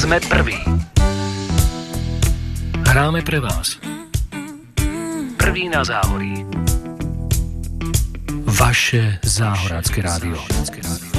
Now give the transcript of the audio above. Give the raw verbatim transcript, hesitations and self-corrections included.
Sme prví. Hráme pre vás. Prví na Záhorí. Vaše záhorácké rádio.